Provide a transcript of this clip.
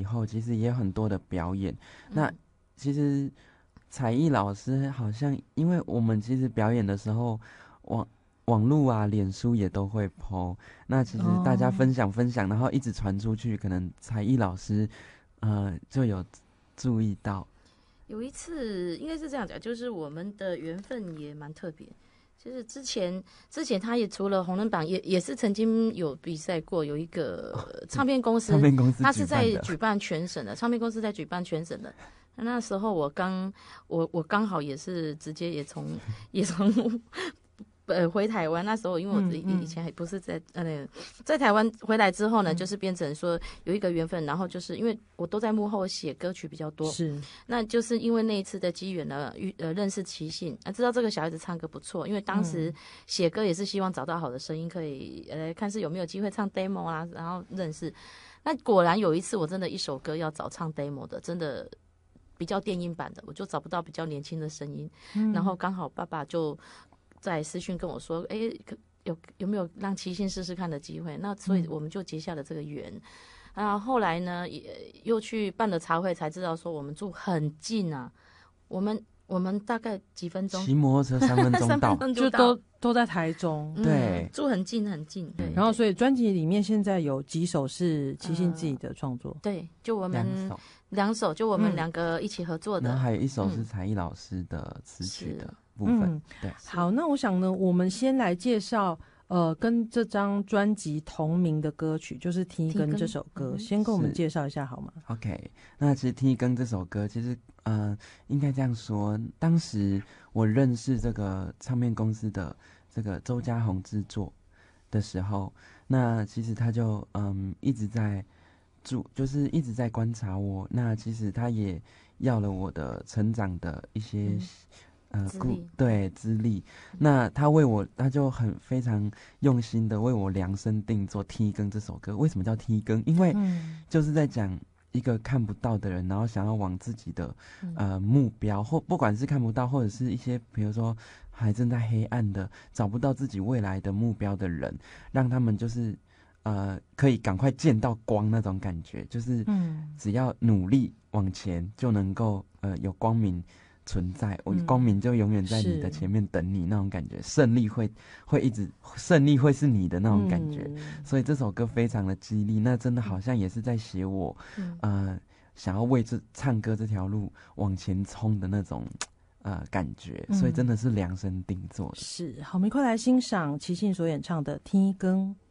后，其实也有很多的表演。那其实才艺老师好像，因为我们其实表演的时候，网络啊、脸书也都会 po， 那其实大家分享，然后一直传出去，可能才艺老师就有注意到。 有一次应该是这样讲，就是我们的缘分也蛮特别。就是之前他也除了红人榜也是曾经有比赛过，有一个唱片公司，他是在举办全省的唱片公司在举办全省的。那时候我刚好也是直接也从回台湾，那时候因为我以前还不是在台湾回来之后呢，就是变成说有一个缘分，然后就是因为我都在幕后写歌曲比较多， 是， 那就是因为那一次的机缘呢，认识齐信，知道这个小孩子唱歌不错，因为当时写歌也是希望找到好的声音，可以看是有没有机会唱 demo 啊，然后认识。那果然有一次我真的一首歌要找唱 demo 的，真的比较电音版的，我就找不到比较年轻的声音，然后刚好爸爸就在私讯跟我说，有没有让齐信试试看的机会？那所以我们就结下了这个缘。后来呢，也又去办了茶会，才知道说我们住很近啊。我们大概几分钟， 骑摩托车3分钟到， 就都在台中， 对， 住很近很近。对， 然后所以专辑里面现在有几首是齐信自己的创作， 对，就我们2首，就我们2个一起合作的， 然后还有一首是才艺老师的词曲的部分。对， 好，那我想呢，我们先来介绍跟这张专辑同名的歌曲，就是《听根》这首歌，先跟我们介绍一下好吗 ？OK， 那其实《听根》这首歌，其实应该这样说，当时我认识这个唱片公司的这个周家宏制作的时候，那其实他就一直在就是一直在观察我。那其实他也要了我的成长的一些资历。那他就非常用心的为我量身定做《听根》这首歌。为什么叫听根？因为就是在讲一个看不到的人，然后想要往自己的目标，或不管是看不到，或者是一些比如说还正在黑暗的找不到自己未来的目标的人，让他们就是可以赶快见到光那种感觉，就是只要努力往前就能够有光明存在，光明就永远在你的前面等你那种感觉，胜利会是你的那种感觉，所以这首歌非常的激励，那真的好像也是在写我想要为唱歌这条路往前冲的那种感觉，所以真的是量身定做的。 是，好，我们快来欣赏齐信所演唱的《听根》。